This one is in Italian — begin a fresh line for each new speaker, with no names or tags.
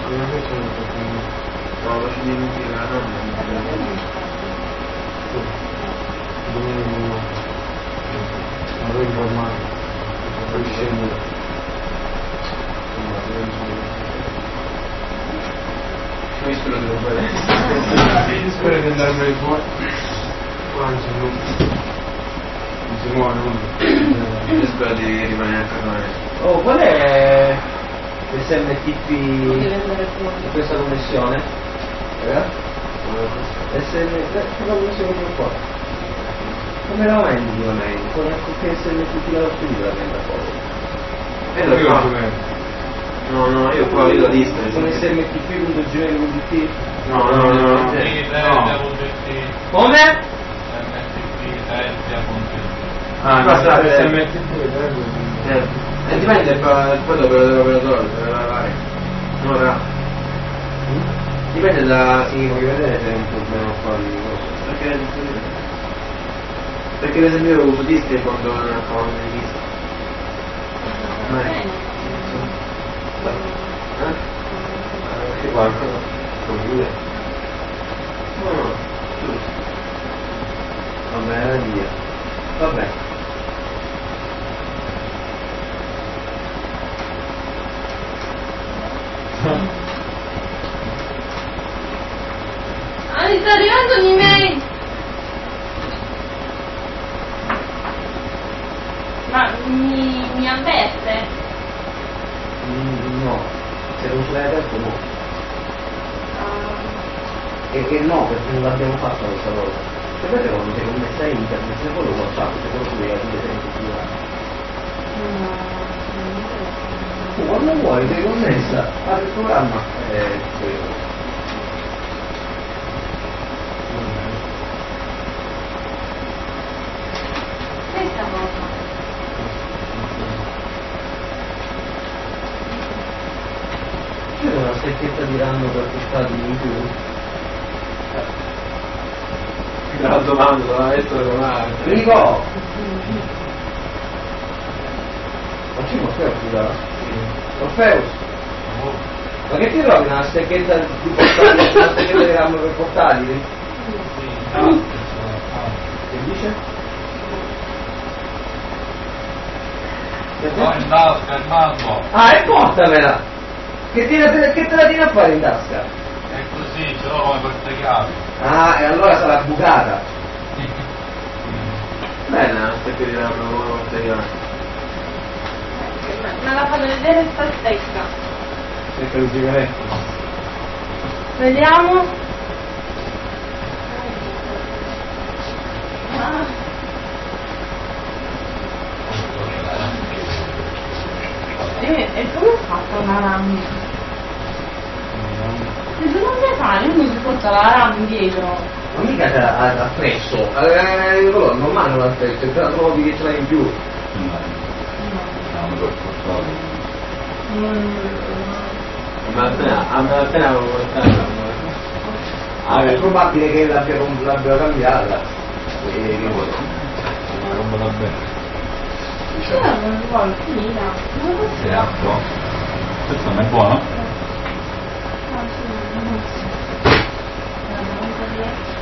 non che c'è un po' no, faccio dimenticare la nonna. Ma voi informati, poi scendo. Questo lo devo fare. Spero di andarmene fuori. Anzi, non si muove nulla. Io spero di rimanere a casa.
Oh, qual è l'SMTP di questa connessione? La connessione di qua. Come la vendi la mail? Con che SMTP la ottenuta la venda poi?
No, io qua vedo la lista.
Con smtp.gmail.it?
No.
Come?
Basta dipende poi dall'operatore, non avrà. Dipende da.
Sì, voglio vedere se è un problema qua di cosa.
Perché ad esempio io uso dischi quando non ho un dischi. Che guarda, non dire. No, giusto.
Vabbè, via. Vabbè.
Mi sta arrivando un'email. Ma mi avverte?
No, se non ce l'hai aperto no. E no, perché non l'abbiamo fatta questa cosa. Sapete quando sei connessa a internet, se quello WhatsApp, se quello tu devi avere quando vuoi sei connessa, apri il programma e
Questa cosa.
c'è una stecchetta di ranno per portarli in più.
Mi raccomando, la essere romana.
Rico! Ma c'è Morfeo scusa? Morfeus! Ma che ti trovi una stecchetta di portali, una stecchetta di ramo per portali? Che dice?
No, in tasca, il mambo.
Ah, e portamela! Che te la tieni a fare in tasca?
È così, ce l'ho come queste chiavi.
Ah, e allora sarà bucata.
Bella, aspetta di darlo una materiale.
Me la fate vedere sta stecca.
Stecca di sigarette.
Vediamo. E come ho fatto una RAM? Se tu non sai fare, uno si porta la RAM dietro.
Ma mica te l'ha appresso. Allora, non mando l'appresso, te la trovi che ce l'hai in più.
Ma appena avevo portato.
Ah, è probabile che l'abbia cambiata.
Non va bene.
Non vuole finita.
È acqua. Questo non è buono?
Ah, sì, non so.